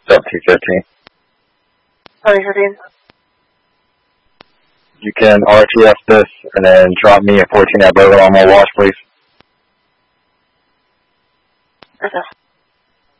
Sub 215. 215. You can RTF this and then drop me a 14 at Burger on my watch, please. Okay.